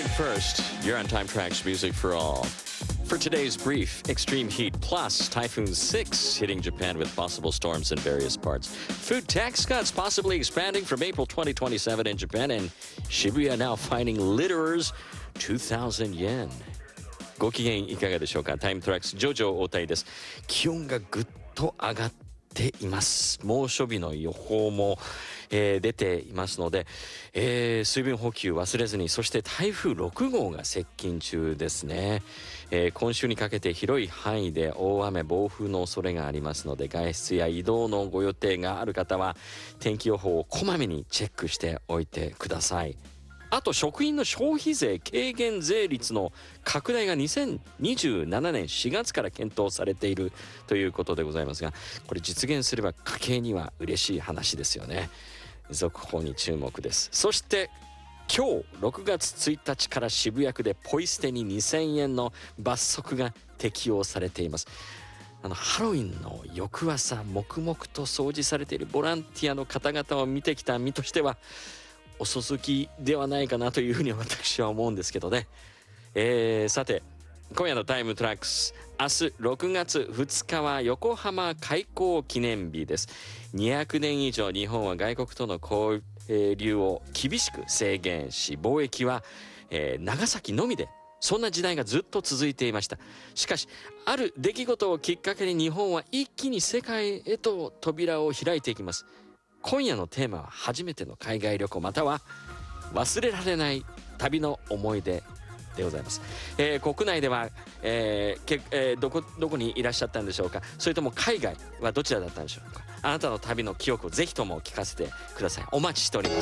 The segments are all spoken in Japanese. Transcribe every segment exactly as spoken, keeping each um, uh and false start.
June first, you're on Time Tracks Music for All. For today's brief, extreme heat plus Typhoon six hitting Japan with possible storms in various parts. Food tax cuts possibly expanding from April twenty twenty-seven in Japan, and Shibuya now fining litterers two thousand yen. ご機嫌いかがでしょうか。タイムトラックスジョジョ大谷です。気温がぐっと上がっています。猛暑日の予報も、えー、出ていますので、えー、水分補給忘れずに。そして台風ろく号が接近中ですね、えー、今週にかけて広い範囲で大雨暴風の恐れがありますので、外出や移動のご予定がある方は天気予報をこまめにチェックしておいてください。あと食品の消費税軽減税率の拡大がにせんにじゅうななねんしがつから検討されているということでございますが、これ実現すれば家計には嬉しい話ですよね。続報に注目です。そして今日ろくがつついたちから渋谷区でポイ捨てににせんえんの罰則が適用されています。あのハロウィンの翌朝黙々と掃除されているボランティアの方々を見てきた身としては遅すぎではないかなというふうに私は思うんですけどね、えー、さて今夜のタイムトラックス、明日ろくがつふつかは横浜開港記念日です。にひゃくねん以上日本は外国との交流を厳しく制限し、貿易は、えー、長崎のみで、そんな時代がずっと続いていました。しかしある出来事をきっかけに日本は一気に世界へと扉を開いていきます。今夜のテーマは初めての海外旅行または忘れられない旅の思い出でございます。えー、国内では、えーけえー、どこどこにいらっしゃったんでしょうか。それとも海外はどちらだったんでしょうか。あなたの旅の記憶をぜひとも聞かせてください。お待ちしております。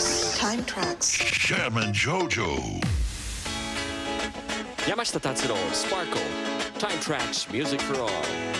Time Tracks Chairman Jojo 山下達郎スパークル Time Tracks Music for All